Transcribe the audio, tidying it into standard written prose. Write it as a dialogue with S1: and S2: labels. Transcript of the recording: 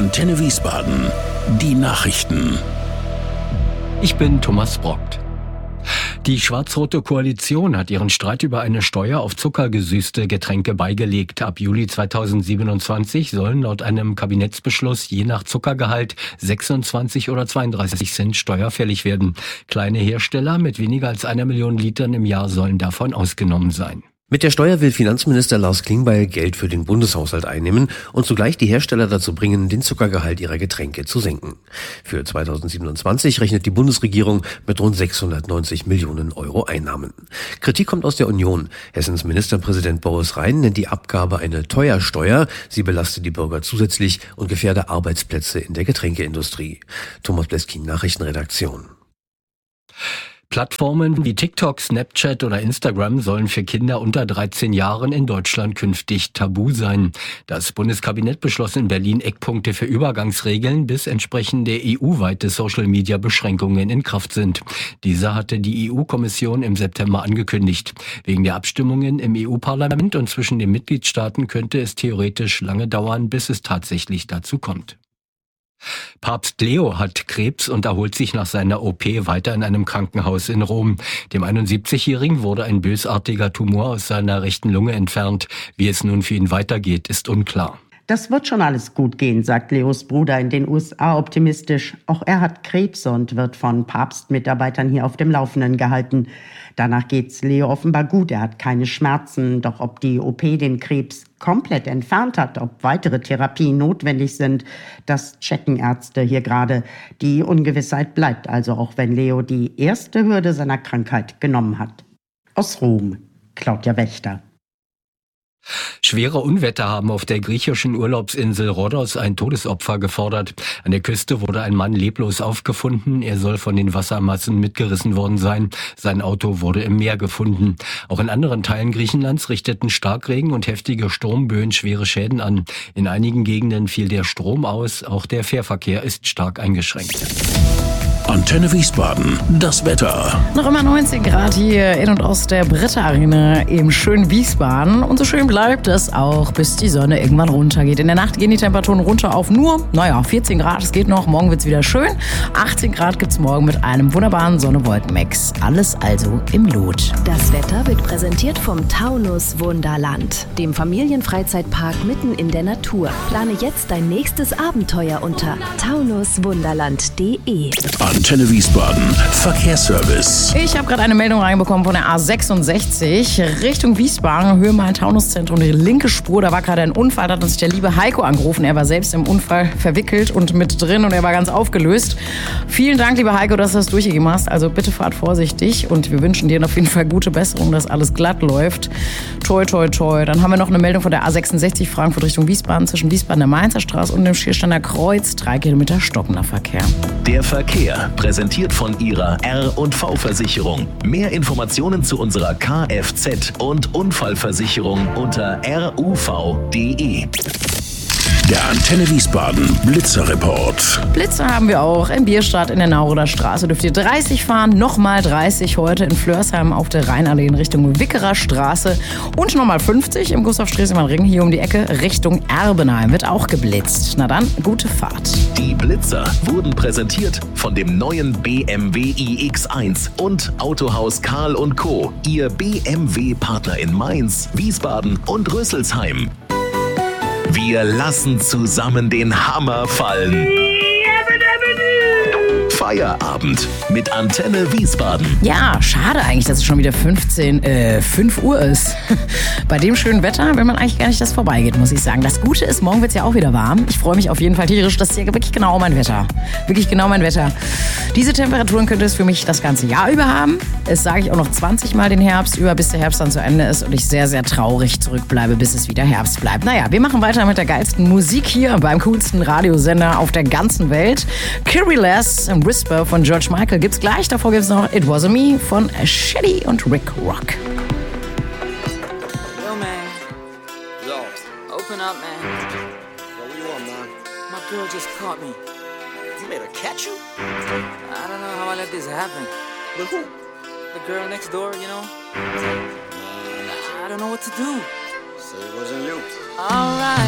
S1: Antenne Wiesbaden. Die Nachrichten.
S2: Ich bin Thomas Brockt. Die schwarz-rote Koalition hat ihren Streit über eine Steuer auf zuckergesüßte Getränke beigelegt. Ab Juli 2027 sollen laut einem Kabinettsbeschluss je nach Zuckergehalt 26 oder 32 Cent steuerfällig werden. Kleine Hersteller mit weniger als 1 Million Litern im Jahr sollen davon ausgenommen sein.
S3: Mit der Steuer will Finanzminister Lars Klingbeil Geld für den Bundeshaushalt einnehmen und zugleich die Hersteller dazu bringen, den Zuckergehalt ihrer Getränke zu senken. Für 2027 rechnet die Bundesregierung mit rund 690 Millionen Euro Einnahmen. Kritik kommt aus der Union. Hessens Ministerpräsident Boris Rhein nennt die Abgabe eine Teuersteuer. Sie belastet die Bürger zusätzlich und gefährde Arbeitsplätze in der Getränkeindustrie. Thomas Bleskin, Nachrichtenredaktion.
S2: Plattformen wie TikTok, Snapchat oder Instagram sollen für Kinder unter 13 Jahren in Deutschland künftig tabu sein. Das Bundeskabinett beschloss in Berlin Eckpunkte für Übergangsregeln, bis entsprechende EU-weite Social-Media-Beschränkungen in Kraft sind. Diese hatte die EU-Kommission im September angekündigt. Wegen der Abstimmungen im EU-Parlament und zwischen den Mitgliedstaaten könnte es theoretisch lange dauern, bis es tatsächlich dazu kommt. Papst Leo hat Krebs und erholt sich nach seiner OP weiter in einem Krankenhaus in Rom. Dem 71-Jährigen wurde ein bösartiger Tumor aus seiner rechten Lunge entfernt. Wie es nun für ihn weitergeht, ist unklar.
S4: Das wird schon alles gut gehen, sagt Leos Bruder in den USA optimistisch. Auch er hat Krebs und wird von Papstmitarbeitern hier auf dem Laufenden gehalten. Danach geht's Leo offenbar gut. Er hat keine Schmerzen. Doch ob die OP den Krebs komplett entfernt hat, ob weitere Therapien notwendig sind, das checken Ärzte hier gerade. Die Ungewissheit bleibt also, auch wenn Leo die erste Hürde seiner Krankheit genommen hat. Aus Rom, Claudia Wächter.
S2: Schwere Unwetter haben auf der griechischen Urlaubsinsel Rhodos ein Todesopfer gefordert. An der Küste wurde ein Mann leblos aufgefunden. Er soll von den Wassermassen mitgerissen worden sein. Sein Auto wurde im Meer gefunden. Auch in anderen Teilen Griechenlands richteten Starkregen und heftige Sturmböen schwere Schäden an. In einigen Gegenden fiel der Strom aus. Auch der Fährverkehr ist stark eingeschränkt.
S1: Antenne Wiesbaden, das Wetter.
S5: Noch immer 19 Grad hier in und aus der Britta Arena im schönen Wiesbaden. Und so schön bleibt es auch, bis die Sonne irgendwann runtergeht. In der Nacht gehen die Temperaturen runter auf nur, 14 Grad. Es geht noch, morgen wird's wieder schön. 18 Grad gibt's morgen mit einem wunderbaren Sonne-Wolken-Mix. Alles also im Lot.
S6: Das Wetter wird präsentiert vom Taunus Wunderland, dem Familienfreizeitpark mitten in der Natur. Plane jetzt dein nächstes Abenteuer unter taunuswunderland.de.
S1: Antenne Wiesbaden, Verkehrsservice.
S5: Ich habe gerade eine Meldung reinbekommen von der A66 Richtung Wiesbaden, Höhe Main-Taunus-Zentrum, die linke Spur. Da war gerade ein Unfall, da hat uns der liebe Heiko angerufen. Er war selbst im Unfall verwickelt und mit drin und er war ganz aufgelöst. Vielen Dank, lieber Heiko, dass du das durchgegeben hast. Also bitte fahrt vorsichtig und wir wünschen dir auf jeden Fall gute Besserung, dass alles glatt läuft. Toi, toi, toi. Dann haben wir noch eine Meldung von der A66 Frankfurt Richtung Wiesbaden zwischen Wiesbaden der Mainzer Straße und dem Schiersteiner Kreuz. 3 Kilometer stockender Verkehr.
S7: Der Verkehr, präsentiert von Ihrer R&V-Versicherung. Mehr Informationen zu unserer Kfz- und Unfallversicherung unter ruv.de.
S1: Der Antenne Wiesbaden Blitzerreport.
S5: Blitzer haben wir auch in Bierstadt in der Nauroder Straße. Dürft ihr 30 fahren, nochmal 30 heute in Flörsheim auf der Rheinallee in Richtung Wickerer Straße und nochmal 50 im Gustav-Stresemann-Ring hier um die Ecke Richtung Erbenheim. Wird auch geblitzt. Na dann, gute Fahrt.
S7: Die Blitzer wurden präsentiert von dem neuen BMW iX1 und Autohaus Karl & Co. Ihr BMW-Partner in Mainz, Wiesbaden und Rüsselsheim. Wir lassen zusammen den Hammer fallen. Feierabend mit Antenne Wiesbaden.
S5: Ja, schade eigentlich, dass es schon wieder 5 Uhr ist. Bei dem schönen Wetter will man eigentlich gar nicht, dass es vorbeigeht, muss ich sagen. Das Gute ist, morgen wird es ja auch wieder warm. Ich freue mich auf jeden Fall tierisch. Das ist ja wirklich genau mein Wetter. Wirklich genau mein Wetter. Diese Temperaturen könnte es für mich das ganze Jahr über haben. Es sage ich auch noch 20 Mal den Herbst über, bis der Herbst dann zu Ende ist und ich sehr, sehr traurig zurückbleibe, bis es wieder Herbst bleibt. Naja, wir machen weiter mit der geilsten Musik hier beim coolsten Radiosender auf der ganzen Welt. Carrie Less, Whisper von George Michael gibt's gleich. Davor gibt's noch It Was Me von Shady und Rick Rock.
S8: Yo, man. Yo. Open up, man.
S9: Yo, what you want, man?
S8: My girl just caught me.
S9: You made her catch you?
S8: I don't know how I let this happen.
S9: With who?
S8: The girl next door, you know? I don't know what to do.
S9: Say it wasn't you.
S8: Alright.